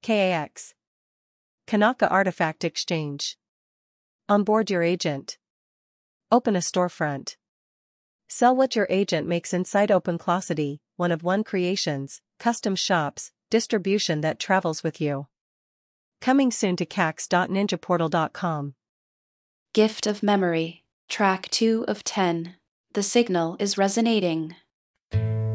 KAX. Kanaka Artifact Exchange. Onboard your agent. Open a storefront. Sell what your agent makes inside OpenClocity, one-of-one creations, custom shops, distribution that travels with you. Coming soon to cax.ninjaportal.com. Gift of Memory, Track 2 of 10. The signal is resonating.